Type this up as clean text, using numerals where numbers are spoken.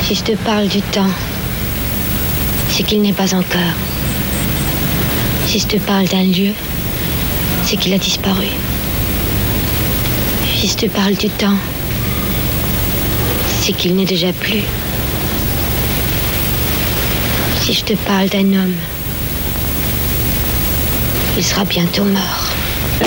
Si je te parle du temps, c'est qu'il n'est pas encore. Si je te parle d'un lieu, c'est qu'il a disparu. Si je te parle du temps, c'est qu'il n'est déjà plus. Si je te parle d'un homme, il sera bientôt mort.